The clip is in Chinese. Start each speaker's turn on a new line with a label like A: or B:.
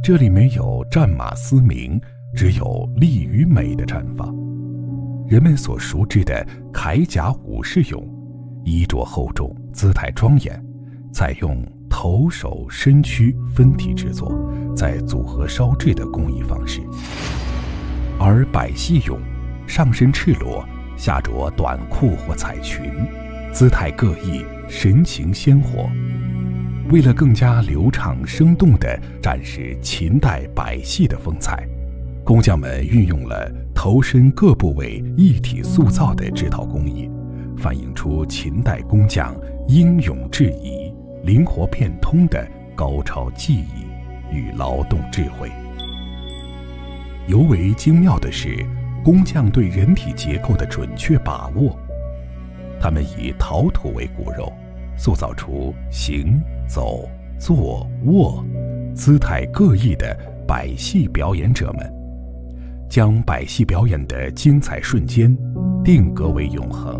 A: 这里没有战马嘶鸣，只有力与美的绽放。人们所熟知的铠甲武士俑，衣着厚重，姿态庄严，采用头手身躯分体制作，再组合烧制的工艺方式。而百戏俑上身赤裸，下着短裤或彩裙，姿态各异，神情鲜活。为了更加流畅生动地展示秦代百戏的风采，工匠们运用了头身各部位一体塑造的制陶工艺，反映出秦代工匠英勇制夷、灵活变通的高超技艺与劳动智慧。尤为精妙的是，工匠对人体结构的准确把握。他们以陶土为骨肉，塑造出行走坐卧姿态各异的百戏表演者们，将百戏表演的精彩瞬间定格为永恒。